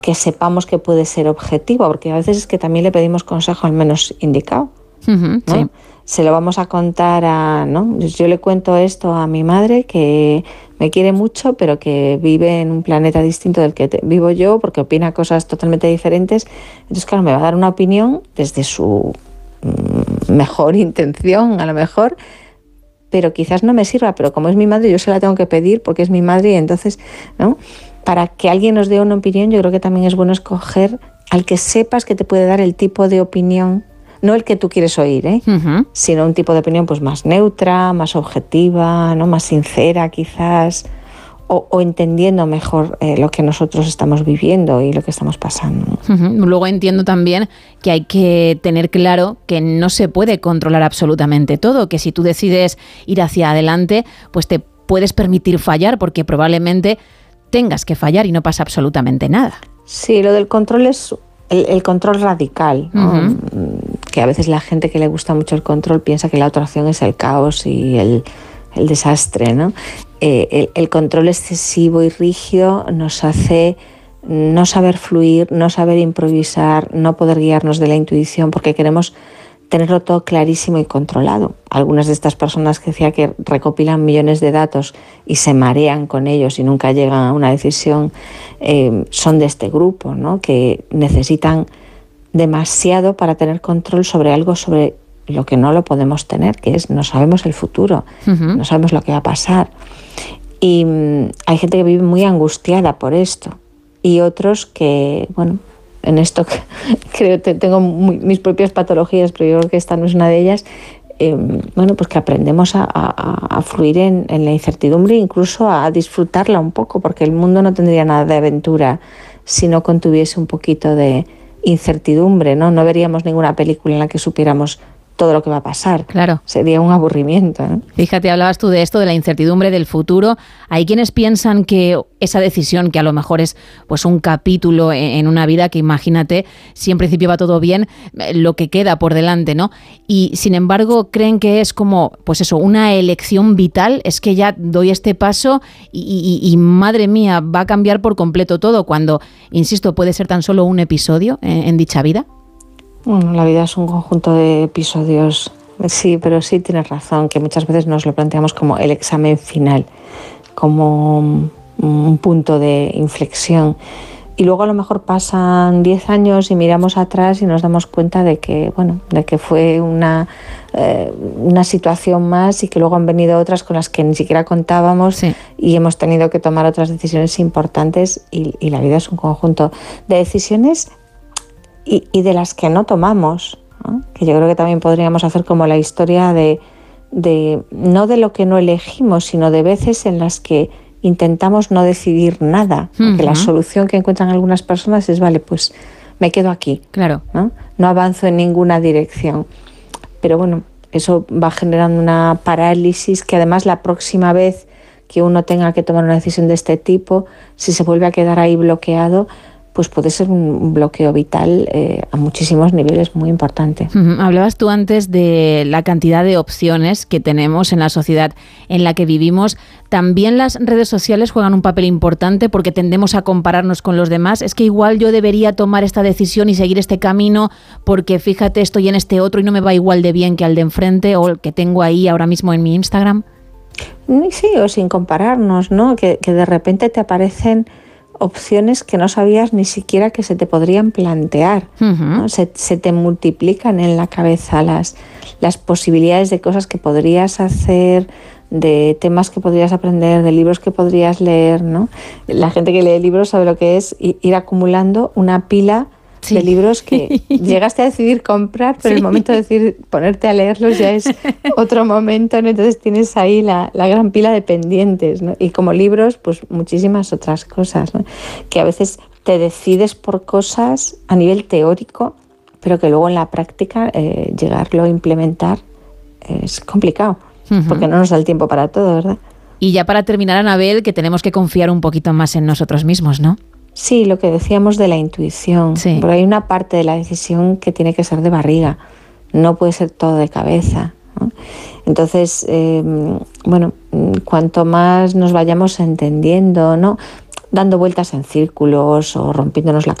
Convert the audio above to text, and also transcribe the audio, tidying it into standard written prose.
que sepamos que puede ser objetivo, porque a veces es que también le pedimos consejo al menos indicado, ¿no? Sí. Se lo vamos a contar ¿no? Yo le cuento esto a mi madre, que me quiere mucho, pero que vive en un planeta distinto del que vivo yo, porque opina cosas totalmente diferentes. Entonces, claro, me va a dar una opinión desde su mejor intención, a lo mejor, pero quizás no me sirva, pero como es mi madre, yo se la tengo que pedir porque es mi madre, y entonces, ¿no? Para que alguien nos dé una opinión, yo creo que también es bueno escoger al que sepas que te puede dar el tipo de opinión, no el que tú quieres oír, sino un tipo de opinión pues más neutra, más objetiva, ¿no? Más sincera quizás, o entendiendo mejor lo que nosotros estamos viviendo y lo que estamos pasando. Luego entiendo también que hay que tener claro que no se puede controlar absolutamente todo, que si tú decides ir hacia adelante, pues te puedes permitir fallar, porque probablemente tengas que fallar y no pasa absolutamente nada. Sí, lo del control es el control radical, ¿no? Que a veces la gente que le gusta mucho el control piensa que la otra opción es el caos y el desastre, ¿no? El control excesivo y rígido nos hace no saber fluir, no saber improvisar, no poder guiarnos de la intuición, porque queremos tenerlo todo clarísimo y controlado. Algunas de estas personas que decía que recopilan millones de datos y se marean con ellos y nunca llegan a una decisión, son de este grupo, ¿no? Que necesitan demasiado para tener control sobre algo sobre lo que no lo podemos tener, que es no sabemos el futuro, no sabemos lo que va a pasar. Y hay gente que vive muy angustiada por esto, y otros que, bueno, en esto creo que tengo mis propias patologías, pero yo creo que esta no es una de ellas. Bueno, pues que aprendemos a fluir en la incertidumbre, incluso a disfrutarla un poco, porque el mundo no tendría nada de aventura si no contuviese un poquito de incertidumbre, ¿no? No veríamos ninguna película en la que supiéramos todo lo que va a pasar. Claro. Sería un aburrimiento, ¿no? Fíjate, hablabas tú de esto, de la incertidumbre del futuro. Hay quienes piensan que esa decisión, que a lo mejor es pues un capítulo en una vida, que imagínate, si en principio va todo bien, lo que queda por delante, ¿no? Y sin embargo creen que es como, pues eso, una elección vital, es que ya doy este paso y madre mía, va a cambiar por completo todo, cuando, insisto, puede ser tan solo un episodio en dicha vida. Bueno, la vida es un conjunto de episodios, sí, pero sí tienes razón, que muchas veces nos lo planteamos como el examen final, como un punto de inflexión. Y luego a lo mejor pasan 10 años y miramos atrás y nos damos cuenta de que, bueno, de que fue una situación más, y que luego han venido otras con las que ni siquiera contábamos, sí, y hemos tenido que tomar otras decisiones importantes, y la vida es un conjunto de decisiones y de las que no tomamos, ¿no? Que yo creo que también podríamos hacer como la historia de no de lo que no elegimos, sino de veces en las que intentamos no decidir nada, porque la solución que encuentran algunas personas es, vale, pues me quedo aquí, claro, no avanzo en ninguna dirección. Pero bueno, eso va generando una parálisis que además la próxima vez que uno tenga que tomar una decisión de este tipo, si se vuelve a quedar ahí bloqueado, pues puede ser un bloqueo vital a muchísimos niveles muy importante. Hablabas tú antes de la cantidad de opciones que tenemos en la sociedad en la que vivimos. También las redes sociales juegan un papel importante, porque tendemos a compararnos con los demás. Es que igual yo debería tomar esta decisión y seguir este camino porque fíjate, estoy en este otro y no me va igual de bien que al de enfrente o el que tengo ahí ahora mismo en mi Instagram. Sí, o sin compararnos, ¿no? Que de repente te aparecen opciones que no sabías ni siquiera que se te podrían plantear, ¿no? Se te multiplican en la cabeza las posibilidades de cosas que podrías hacer, de temas que podrías aprender, de libros que podrías leer, ¿no? La gente que lee libros sabe lo que es ir acumulando una pila, sí, de libros que llegaste a decidir comprar, pero sí, el momento de decidir ponerte a leerlos ya es otro momento, ¿no? Entonces tienes ahí la gran pila de pendientes, ¿no? Y como libros, pues muchísimas otras cosas, ¿no? Que a veces te decides por cosas a nivel teórico, pero que luego en la práctica llegarlo a implementar es complicado, porque no nos da el tiempo para todo, ¿verdad? Y ya para terminar, Anabel, que tenemos que confiar un poquito más en nosotros mismos, ¿no? Sí, lo que decíamos de la intuición, sí, porque hay una parte de la decisión que tiene que ser de barriga, no puede ser todo de cabeza, ¿no? Entonces, bueno, cuanto más nos vayamos entendiendo, ¿no? dando vueltas en círculos o rompiéndonos la